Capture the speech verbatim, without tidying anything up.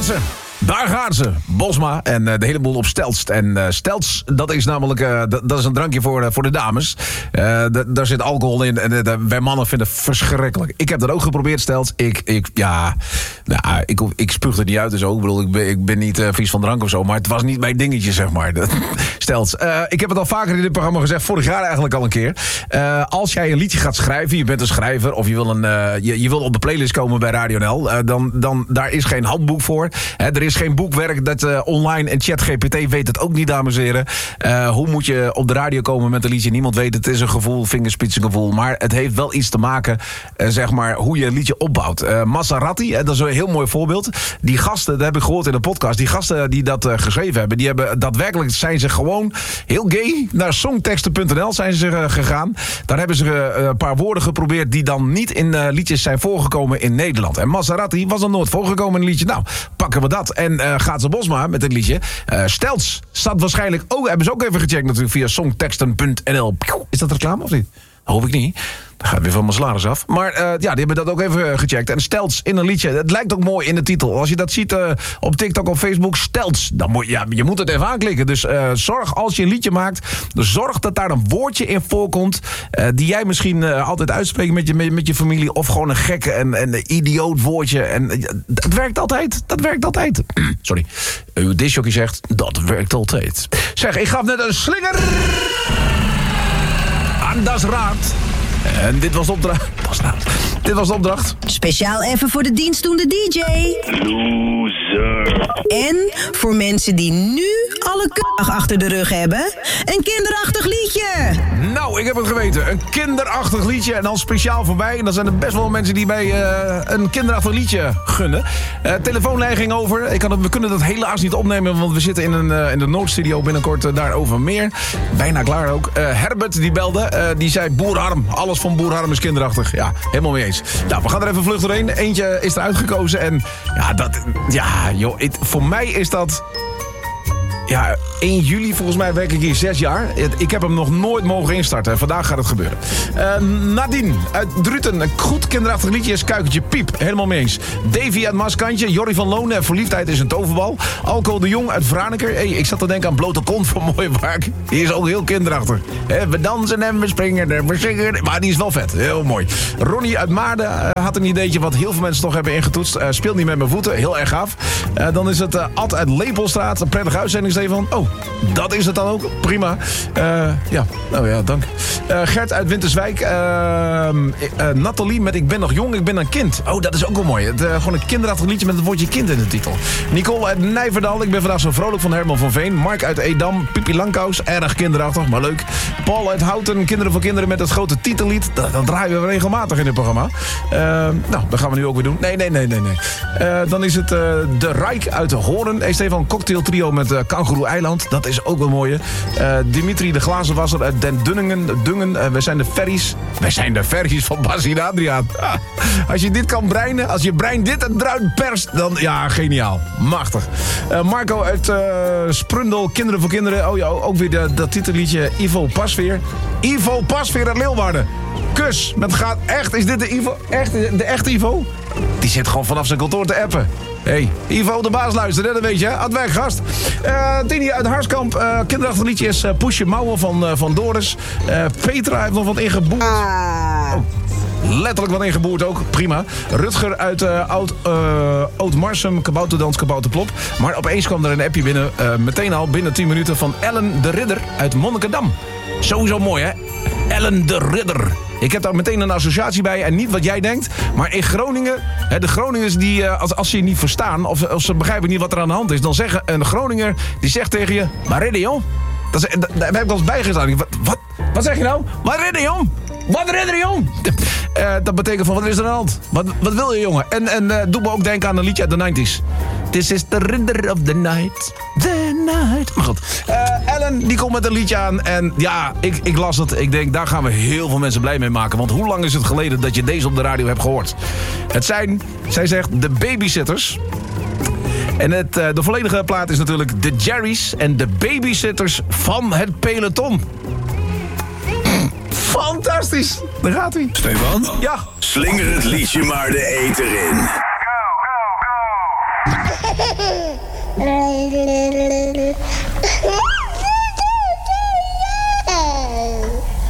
ze. Daar gaan ze. Bosma en uh, de hele boel op Stelz. En uh, Stelz, dat is namelijk uh, d- dat is een drankje voor, uh, voor de dames. Uh, d- daar zit alcohol in en uh, wij mannen vinden het verschrikkelijk. Ik heb dat ook geprobeerd, Stelz. Ik, ik, ja, nou, ik, ik spuug er niet uit en zo. Ik bedoel, ik ben, ik ben niet uh, vies van drank of zo. Maar het was niet mijn dingetje, zeg maar. Stelz. Uh, ik heb het al vaker in dit programma gezegd. Vorig jaar eigenlijk al een keer. Uh, als jij een liedje gaat schrijven, je bent een schrijver of je wil, een, uh, je, je wil op de playlist komen bij Radio N L. Uh, dan, dan daar is geen handboek voor. Hè, er is geen boekwerk dat uh, online en ChatGPT weet het ook niet, dames en heren. Uh, hoe moet je op de radio komen met een liedje? Niemand weet het. Het is een gevoel, vingerspitsengevoel. Maar het heeft wel iets te maken, uh, zeg maar, hoe je een liedje opbouwt. Uh, Maserati, uh, dat is een heel mooi voorbeeld. Die gasten, dat heb ik gehoord in de podcast. Die gasten die dat uh, geschreven hebben, die hebben daadwerkelijk zijn ze gewoon heel gay naar songteksten punt n l zijn ze uh, gegaan. Daar hebben ze uh, een paar woorden geprobeerd die dan niet in uh, liedjes zijn voorgekomen in Nederland. En Maserati was er nooit voorgekomen in een liedje. Nou, pakken we dat. En uh, gaat ze Bosma met dit liedje. Uh, Stelz staat waarschijnlijk ook, hebben ze ook even gecheckt natuurlijk via songteksten punt n l. Is dat reclame of niet? Hoop ik niet. Dan gaat weer van mijn salaris af. Maar uh, ja, die hebben dat ook even gecheckt. En Stelz in een liedje, het lijkt ook mooi in de titel. Als je dat ziet uh, op TikTok of Facebook, Stelz, dan moet ja, je moet het even aanklikken. Dus uh, zorg als je een liedje maakt, zorg dat daar een woordje in voorkomt uh, die jij misschien uh, altijd uitspreekt met je, met, met je familie. Of gewoon een gekke en, en een idioot woordje. En uh, dat werkt altijd. Dat werkt altijd. Sorry. Uw disjockey zegt, dat werkt altijd. Zeg, ik gaf net een slinger aan das raad. En dit was de opdracht. Dit was de opdracht. Speciaal even voor de dienstdoende D J. Loser. En voor mensen die nu alle k*** achter de rug hebben. Een kinderachtig liedje. Nou, ik heb het geweten. Een kinderachtig liedje. En dan speciaal voor mij. En dan zijn er best wel mensen die mij uh, een kinderachtig liedje gunnen. Uh, telefoonlijn ging over. Ik kan het, we kunnen dat helaas niet opnemen. Want we zitten in, een, uh, in de Noordstudio binnenkort uh, daarover meer. Bijna klaar ook. Uh, Herbert die belde. Uh, die zei Boer Harm. Alles van Boer Harm is kinderachtig. Ja, helemaal mee eens. Nou, we gaan er even vlug doorheen. Eentje is eruit gekozen. En ja, dat... Ja, joh. Het, voor mij is dat... Ja, één juli, volgens mij werk ik hier zes jaar. Ik heb hem nog nooit mogen instarten. Vandaag gaat het gebeuren. Uh, Nadine uit Druten. Een goed kinderachtig liedje is Kuikentje Piep. Helemaal mee eens. Davy uit Maaskantje. Jorrie van Lonen. Verliefdheid is een toverbal. Alco de Jong uit Vraneker. Hey, ik zat te denken aan Blote Kont van Mooiwaard. Die is ook heel kinderachtig. He, we dansen en we springen en we zingen. Maar die is wel vet. Heel mooi. Ronnie uit Maarden uh, had een ideetje wat heel veel mensen toch hebben ingetoetst. Uh, Speel niet met mijn voeten. Heel erg gaaf. Uh, dan is het uh, Ad uit Lepelstraat. Een prettige uitzending, Stefan. Oh, dat is het dan ook. Prima. Uh, ja, nou ja, dank. Uh, Gert uit Winterswijk. Uh, uh, Nathalie met Ik ben nog jong, ik ben een kind. Oh, dat is ook wel mooi. Het, uh, gewoon een kinderachtig liedje met het woordje kind in de titel. Nicole uit Nijverdal. Ik ben vandaag zo vrolijk van Herman van Veen. Mark uit Edam. Pipi Langkous. Erg kinderachtig, maar leuk. Paul uit Houten. Kinderen voor kinderen met het grote titellied. Dat, dat draaien we regelmatig in dit programma. Uh, nou, dat gaan we nu ook weer doen. Nee, nee, nee, nee. nee. Uh, dan is het uh, De Rijk uit Hoorn. Hey, Stefan, cocktail trio met uh, Kangaroo Eiland. Dat is ook wel mooie. Uh, Dimitri de Glazenwasser uit Den Dunningen. Dungen. Uh, wij zijn de ferries. Wij zijn de ferries van Bassie en Adriaan. Ah, als je dit kan breinen, als je brein dit eruit perst, dan ja, geniaal. Machtig. Uh, Marco uit uh, Sprundel. Kinderen voor kinderen. Oh ja, ook weer de, dat titelliedje Ivo Pasveer. Ivo Pasveer uit Leeuwarden. Kus. Met gaat echt. Is dit de Ivo? Echt, de echte Ivo? Die zit gewoon vanaf zijn kantoor te appen. Hey, Ivo, de baas luistert, dat weet je, aan het werk, gast. Uh, Tini uit Harskamp, uh, kinderachtig liedje is uh, Push Je Mouwen van, uh, van Doris. Uh, Petra heeft nog wat ingeboerd. Oh, letterlijk wat ingeboerd ook, prima. Rutger uit uh, Oud, uh, Oud-Marsum, Kabouterdans, Kabouterplop. Maar opeens kwam er een appje binnen, uh, meteen al binnen tien minuten... van Ellen de Ridder uit Monnikendam. Sowieso mooi, hè? Ellen de Ridder. Ik heb daar meteen een associatie bij. En niet wat jij denkt. Maar in Groningen... Hè, de Groningers, die, als, als ze je niet verstaan... Of, of ze begrijpen niet wat er aan de hand is... dan zeggen een Groninger... die zegt tegen je... Maar redden, joh. Dat is, daar heb ik wel eens bijgestaan. Wat, wat, wat zeg je nou? Maar redden, joh. Wat redden, joh. Uh, dat betekent van, wat is er aan de hand? Wat, wat wil je, jongen? En, en uh, doe me ook denken aan een liedje uit de nineties. This is the Ridder of the Night. The Night. Maar goed. Uh, Ellen, die komt met een liedje aan. En ja, ik, ik las het. Ik denk, daar gaan we heel veel mensen blij mee maken. Want hoe lang is het geleden dat je deze op de radio hebt gehoord? Het zijn, zij zegt, de Babysitters. En het, uh, de volledige plaat is natuurlijk de Jerry's en de Babysitters van het peloton. Fantastisch. Daar gaat hij. Stefan? Ja. Slinger het liedje maar de eter in.